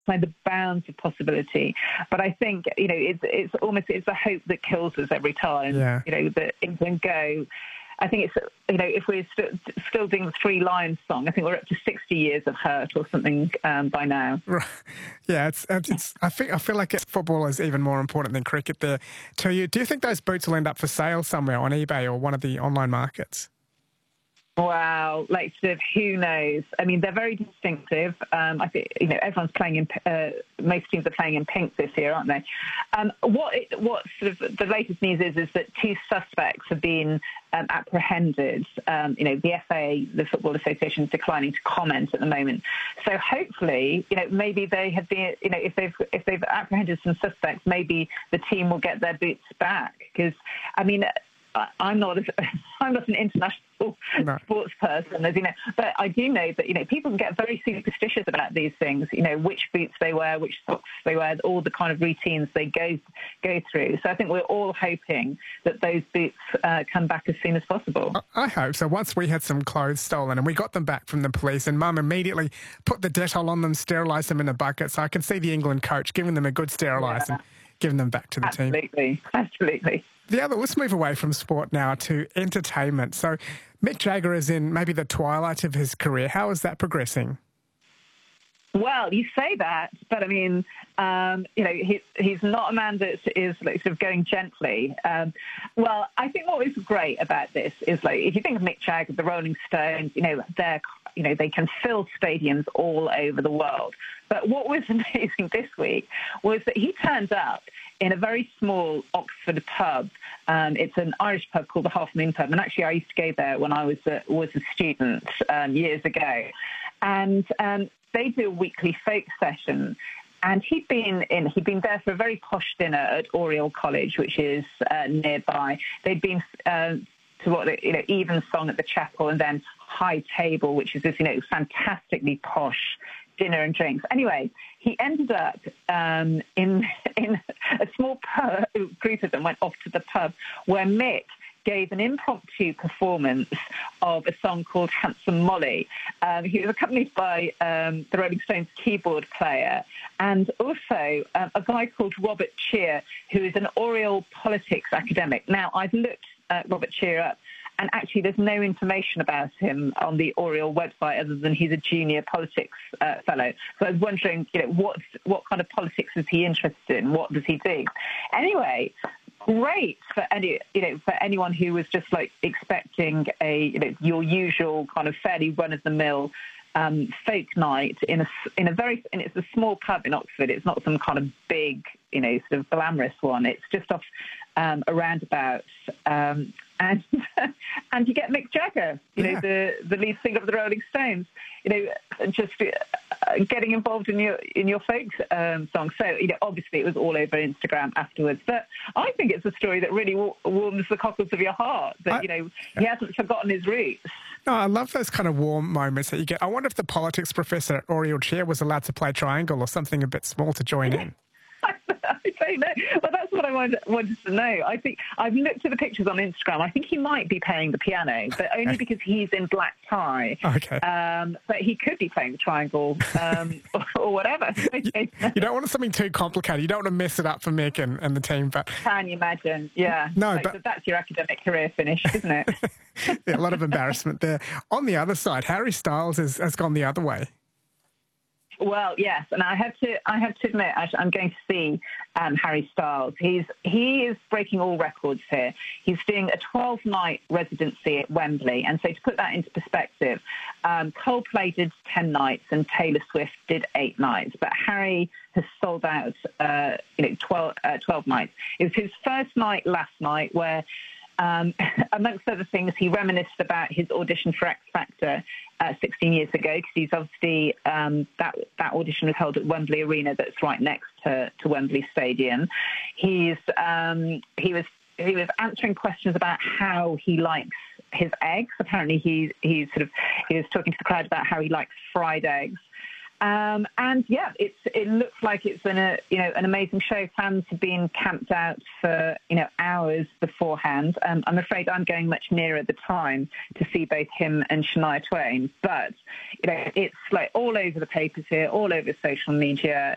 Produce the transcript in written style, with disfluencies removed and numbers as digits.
outside the bounds of possibility. But I think, it's the hope that kills us every time, that England go. I think it's, if we're still doing the Three Lions song, I think we're up to 60 years of hurt or something by now. Right. Yeah, I feel like football is even more important than cricket there to you. Do you think those boots will end up for sale somewhere on eBay or one of the online markets? Wow, who knows? I mean, they're very distinctive. I think, everyone's playing most teams are playing in pink this year, aren't they? What sort of the latest news is that 2 suspects have been apprehended. The FA, the Football Association, is declining to comment at the moment. So hopefully, maybe they have been, if they've apprehended some suspects, maybe the team will get their boots back. Because, I mean, I'm not an international sports person, as you know, but I do know that people can get very superstitious about these things. Which boots they wear, which socks they wear, all the kind of routines they go through. So I think we're all hoping that those boots come back as soon as possible. I hope so. Once we had some clothes stolen and we got them back from the police, and Mum immediately put the Dettol on them, sterilised them in a bucket. So I can see the England coach giving them a good sterilise and giving them back to the team. Absolutely. Let's move away from sport now to entertainment. So Mick Jagger is in maybe the twilight of his career. How is that progressing? Well, you say that, but I mean, he's not a man that is sort of going gently. Well, I think what is great about this is if you think of Mick Jagger, the Rolling Stones, they can fill stadiums all over the world. But what was amazing this week was that he turned up in a very small Oxford pub. It's an Irish pub called the Half Moon Pub, and actually I used to go there when I was a student years ago. And they do a weekly folk session. And he'd been there for a very posh dinner at Oriel College, which is nearby. They'd been to Evensong at the chapel, and then High Table, which is this fantastically posh dinner and drinks. Anyway, he ended up in a small group of them went off to the pub where Mick gave an impromptu performance of a song called Handsome Molly. He was accompanied by the Rolling Stones keyboard player and also a guy called Robert Cheer, who is an Oriel politics academic. Now, I've looked Robert Cheer up, and actually there's no information about him on the Oriel website other than he's a junior politics fellow. So I was wondering, what kind of politics is he interested in? What does he do? Anyway, great for anyone who was just expecting your usual kind of fairly run-of-the-mill folk night in it's a small pub in Oxford. It's not some kind of big, sort of glamorous one. It's just off a roundabout, and you get Mick Jagger, the lead singer of the Rolling Stones, just getting involved in your folk song. So obviously it was all over Instagram afterwards. But I think it's a story that really warms the cockles of your heart. That he hasn't forgotten his roots. No, I love those kind of warm moments that you get. I wonder if the politics professor at Oriel Chair was allowed to play triangle or something a bit small to join in. I don't know. Well, that's what I wanted to know. I think I've looked at the pictures on Instagram. I think he might be playing the piano, but only because he's in black tie. Okay. But he could be playing the triangle or whatever. You don't want something too complicated. You don't want to mess it up for Mick and the team. But can you imagine? Yeah. No, but that's your academic career finished, isn't it? Yeah, a lot of embarrassment there. On the other side, Harry Styles has gone the other way. Well, yes, and I have to admit, I'm going to see Harry Styles. He is breaking all records here. He's doing a 12-night residency at Wembley, and so to put that into perspective, Coldplay did 10 nights and Taylor Swift did 8 nights, but Harry has sold out 12 nights. It was his first night last night where, amongst other things, he reminisced about his audition for X Factor 16 years ago, because he's obviously that audition was held at Wembley Arena, that's right next to Wembley Stadium. He was answering questions about how he likes his eggs. Apparently, he was talking to the crowd about how he likes fried eggs. And yeah, it looks like it's been an amazing show. Fans have been camped out for hours beforehand. I'm afraid I'm going much nearer at the time to see both him and Shania Twain. But it's all over the papers here, all over social media.